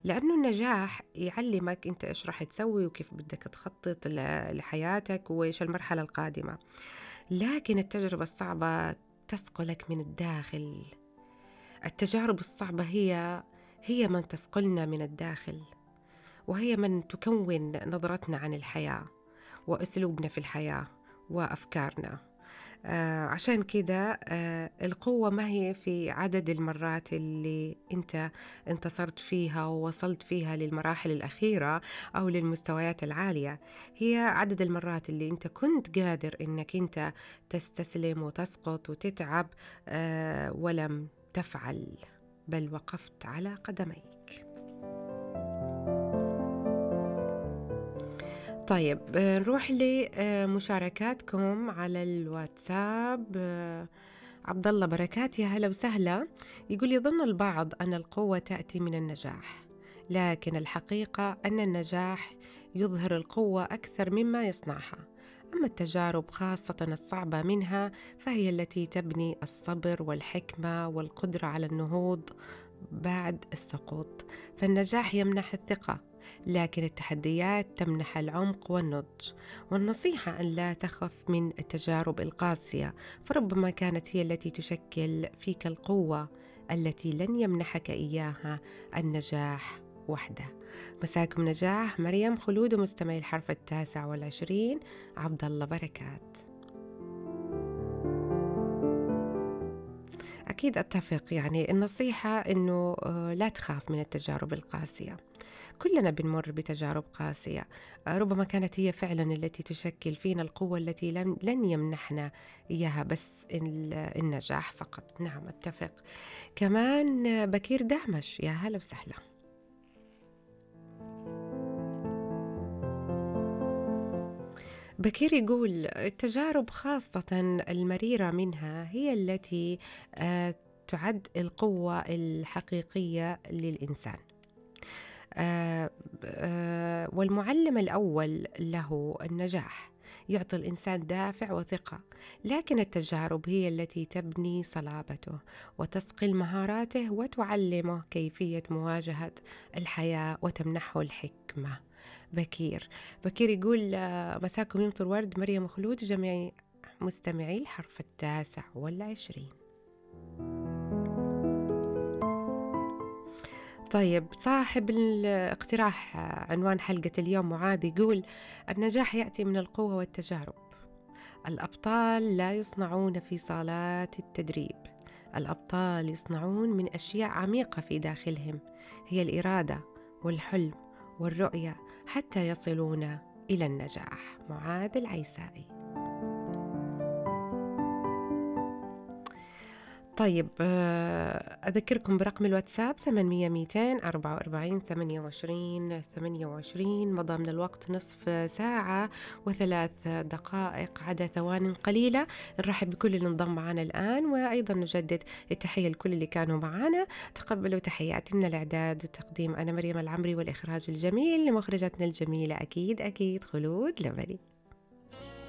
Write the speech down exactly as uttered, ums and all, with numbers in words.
لأنه النجاح يعلمك أنت إيش راح تسوي وكيف بدك تخطط ل- لحياتك وإيش المرحلة القادمة. لكن التجربة الصعبة تثقلك من الداخل. التجارب الصعبة هي هي من تثقلنا من الداخل، وهي من تكون نظرتنا عن الحياة وأسلوبنا في الحياة وأفكارنا. آه عشان كده آه القوة ما هي في عدد المرات اللي أنت انتصرت فيها ووصلت فيها للمراحل الأخيرة أو للمستويات العالية، هي عدد المرات اللي أنت كنت قادر أنك أنت تستسلم وتسقط وتتعب آه ولم تفعل، بل وقفت على قدميك. طيب آه، نروح لمشاركاتكم على الواتساب. آه، عبد الله بركات، يا هلا وسهلا. يقول: يظن البعض أن القوة تأتي من النجاح، لكن الحقيقة أن النجاح يظهر القوة أكثر مما يصنعها. أما التجارب خاصة الصعبة منها فهي التي تبني الصبر والحكمة والقدرة على النهوض بعد السقوط. فالنجاح يمنح الثقة، لكن التحديات تمنح العمق والنضج. والنصيحة أن لا تخف من التجارب القاسية، فربما كانت هي التي تشكل فيك القوة التي لن يمنحك إياها النجاح وحده. مساكم نجاح. مريم خلود، ومستمعي الحرف التاسع والعشرين عبد الله بركات. أكيد أتفق، يعني النصيحة أنه آه، لا تخاف من التجارب القاسية. كلنا بنمر بتجارب قاسية، آه، ربما كانت هي فعلا التي تشكل فينا القوة التي لن, لن يمنحنا إياها بس النجاح فقط. نعم أتفق. كمان آه، بكير دهمش، يا هلا وسهلا. بكير يقول: التجارب خاصة المريرة منها هي التي آه، تعد القوة الحقيقية للإنسان. آه، آه، والمعلم الأول له النجاح، يعطي الإنسان دافع وثقة، لكن التجارب هي التي تبني صلابته وتثقل مهاراته وتعلمه كيفية مواجهة الحياة وتمنحه الحكمة. بكير بكير يقول: آه، مساكم يمطر ورد. مريم خلود، جميع مستمعي الحرف التاسع والعشرين. طيب، صاحب الاقتراح عنوان حلقة اليوم معاذ يقول: النجاح يأتي من القوة والتجارب. الأبطال لا يصنعون في صالات التدريب، الأبطال يصنعون من أشياء عميقة في داخلهم، هي الإرادة والحلم والرؤية حتى يصلون إلى النجاح. معاذ العيسائي. طيب آه، أذكركم برقم الواتساب ثمانمية مئتين أربعة وأربعين ثمانية وعشرين ثمانية وعشرين. مضى من الوقت نصف ساعة وثلاث دقائق عدا ثوان قليلة. نرحب بكل اللي انضم معنا الآن، وأيضا نجدد التحية لكل اللي كانوا معنا. تقبلوا تحياتي من الإعداد والتقديم، أنا مريم العمري، والإخراج الجميل لمخرجتنا الجميلة أكيد أكيد خلود لبني.